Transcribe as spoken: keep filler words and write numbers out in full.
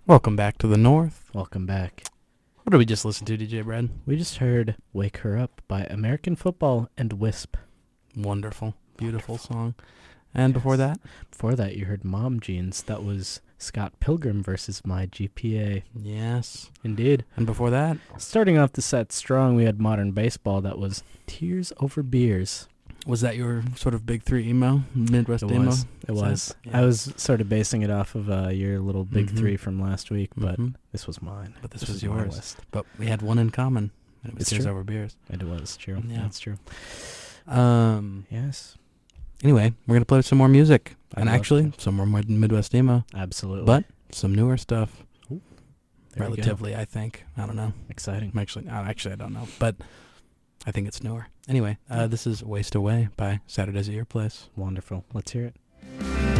Welcome back to the North. Welcome back. What did we just listen to, D J Brad? We just heard Wake Her Up by American Football and Wisp. Wonderful. Beautiful song. And before that? Before that, you heard Mom Jeans. That was Scott Pilgrim versus My G P A. Yes. Indeed. And before that? Starting off the set strong, we had Modern Baseball. That was Tears Over Beers. Was that your sort of big three emo, Midwest It emo? was. It was. Yeah. I was sort of basing it off of uh, your little big Mhm. three from last week, but Mhm. this was mine. But this, This was was my yours. list. But we had one in common. And it was It's Tears true. Over Beers. It was true. Yeah. That's true. Um. Yes. Anyway, we're going to play some more music. I'd and love actually, to. some more Mid- Midwest emo. Absolutely. But some newer stuff. There we go. Relatively, I think. I don't know. Exciting. I'm actually, uh, actually, I don't know. But I think it's newer. Anyway, uh, this is Waste Away by Saturday's at Your Place. Wonderful. Let's hear it.